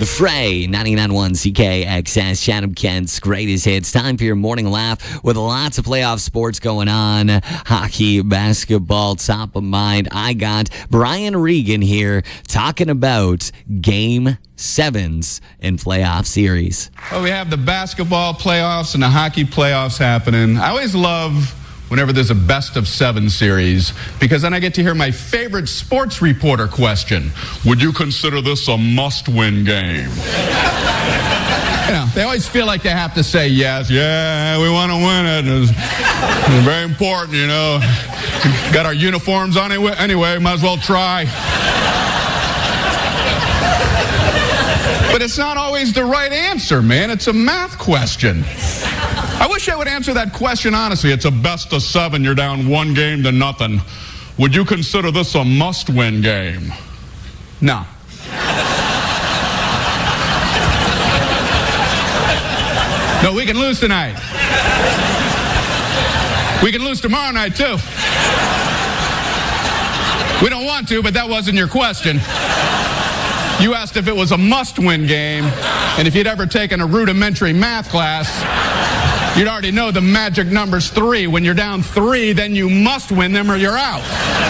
The Fray, 99.1 CKXS, Chatham Kent's greatest hits. Time for your morning laugh with lots of playoff sports going on. Hockey, basketball, top of mind. I got Brian Regan here talking about Game 7s in playoff series. Well, we have the basketball playoffs and the hockey playoffs happening. I always love whenever there's a best-of-7 series, because then I get to hear my favorite sports reporter question. Would you consider this a must-win game? They always feel like they have to say yes. Yeah, we want to win it. It's very important, Got our uniforms on anyway, might as well try. But it's not always the right answer, man. It's a math question. I wish I would answer that question honestly. It's a best-of-7. You're down 1-0. Would you consider this a must-win game? No. No, we can lose tonight. We can lose tomorrow night, too. We don't want to, but that wasn't your question. You asked if it was a must-win game, and if you'd ever taken a rudimentary math class, you'd already know the magic number's 3. When you're down 3, then you must win them or you're out.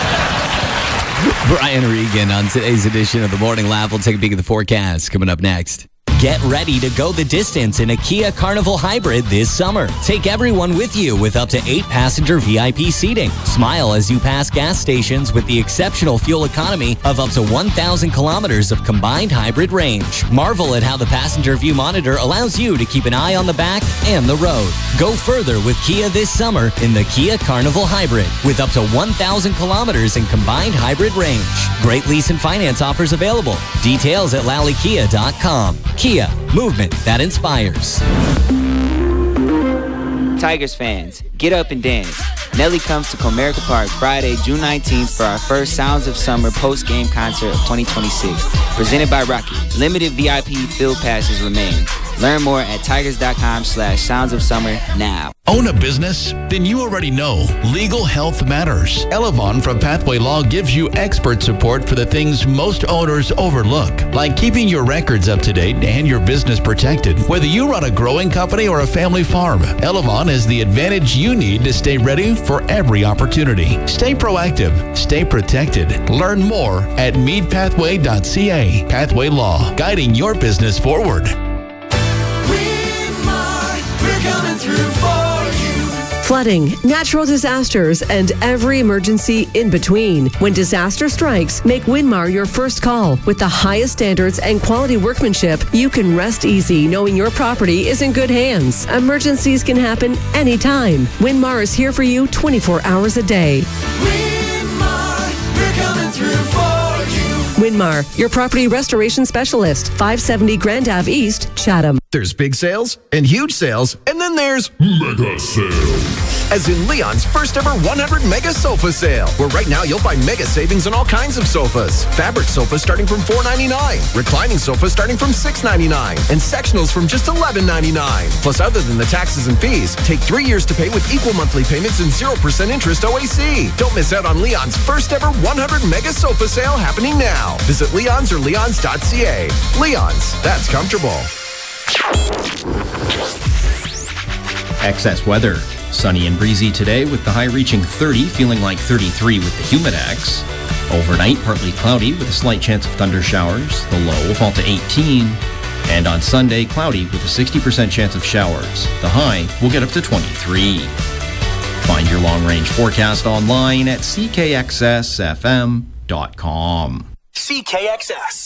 Brian Regan on today's edition of The Morning Laugh. We'll take a peek at the forecast coming up next. Get ready to go the distance in a Kia Carnival Hybrid this summer. Take everyone with you with up to 8-passenger VIP seating. Smile as you pass gas stations with the exceptional fuel economy of up to 1,000 kilometers of combined hybrid range. Marvel at how the passenger view monitor allows you to keep an eye on the back and the road. Go further with Kia this summer in the Kia Carnival Hybrid with up to 1,000 kilometers in combined hybrid range. Great lease and finance offers available. Details at lallykia.com. Kia, movement that inspires. Tigers fans, get up and dance. Nelly comes to Comerica Park Friday, June 19th for our first Sounds of Summer post-game concert of 2026. Presented by Rocky. Limited VIP field passes remain. Learn more at tigers.com/Sounds of Summer now. Own a business? Then you already know legal health matters. Elevon from Pathway Law gives you expert support for the things most owners overlook, like keeping your records up to date and your business protected. Whether you run a growing company or a family farm, Elevon is the advantage you need to stay ready for every opportunity. Stay proactive, stay protected. Learn more at meetpathway.ca. Pathway Law, guiding your business forward. Flooding, natural disasters, and every emergency in between. When disaster strikes, make Winmar your first call. With the highest standards and quality workmanship, you can rest easy knowing your property is in good hands. Emergencies can happen anytime. Winmar is here for you 24 hours a day. Winmar, we're coming through for you. Winmar, your property restoration specialist, 570 Grand Ave East, Chatham. There's big sales and huge sales, and then there's mega sales. As in Leon's first ever 100 mega sofa sale, where right now you'll find mega savings on all kinds of sofas. Fabric sofas starting from $4.99, reclining sofas starting from $6.99, and sectionals from just $11.99. Plus, other than the taxes and fees, take 3 years to pay with equal monthly payments and 0% interest OAC. Don't miss out on Leon's first ever 100 mega sofa sale happening now. Visit Leon's or leons.ca. Leon's, that's comfortable. Excess weather. Sunny and breezy today with the high reaching 30, feeling like 33 with the Humidex. Overnight, partly cloudy with a slight chance of thunder showers. The low will fall to 18. And on Sunday, cloudy with a 60% chance of showers. The high will get up to 23. Find your long-range forecast online at ckxsfm.com. CKXS.